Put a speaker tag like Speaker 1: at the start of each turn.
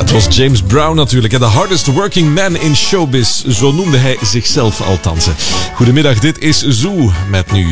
Speaker 1: Het was James Brown natuurlijk. The hardest working man in showbiz. Zo noemde hij zichzelf althans. Goedemiddag, dit is Zoo met nu